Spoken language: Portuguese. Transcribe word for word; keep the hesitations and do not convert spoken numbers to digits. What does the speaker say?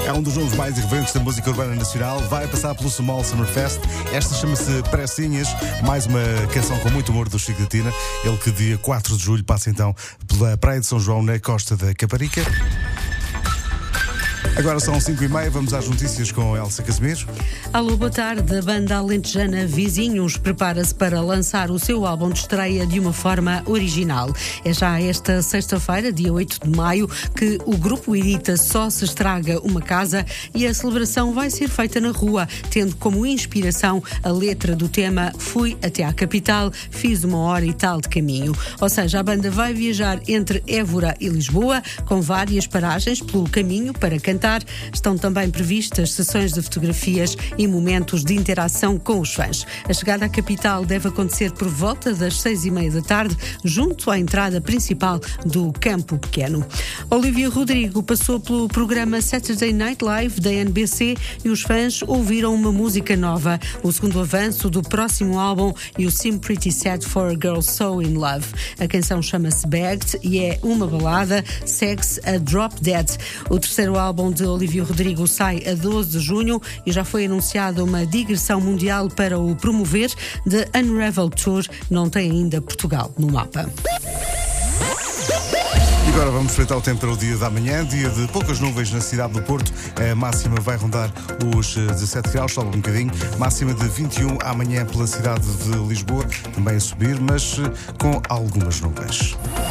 É um dos nomes mais irreverentes da música urbana nacional. Vai passar pelo Small Summer Fest. Esta chama-se Pressinhas, mais uma canção com muito humor do Chico da Tina. Ele que dia quatro de julho passa então pela Praia de São João, na Costa da Caparica. Agora são cinco e meia, vamos às notícias com Elsa Casimiro. Alô, boa tarde. A banda alentejana Vizinhos prepara-se para lançar o seu álbum de estreia de uma forma original. É já esta sexta-feira, dia oito de maio, que o grupo edita Só Se Estraga Uma Casa e a celebração vai ser feita na rua, tendo como inspiração a letra do tema Fui até à capital, fiz uma hora e tal de caminho. Ou seja, a banda vai viajar entre Évora e Lisboa, com várias paragens pelo caminho para cantar. Estão também previstas sessões de fotografias e momentos de interação com os fãs. A chegada à capital deve acontecer por volta das seis e meia da tarde, junto à entrada principal do Campo Pequeno. Olivia Rodrigo passou pelo programa Saturday Night Live da N B C e os fãs ouviram uma música nova, o segundo avanço do próximo álbum, You Seem Pretty Sad for a Girl So In Love. A canção chama-se Bagged e é uma balada, segue-se a Drop Dead. O terceiro álbum de Olivia Rodrigo sai a doze de junho e já foi anunciada uma digressão mundial para o promover. The Unravel Tour não tem ainda Portugal no mapa. E agora vamos espreitar o tempo para o dia da manhã, dia de poucas nuvens na cidade do Porto. A máxima vai rondar os dezassete graus, sobe um bocadinho. Máxima de vinte e um amanhã pela cidade de Lisboa, também a subir, mas com algumas nuvens.